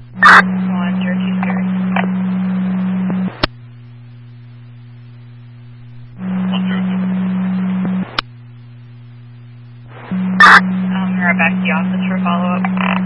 102 Spirit. 102. Right back to the office for follow-up.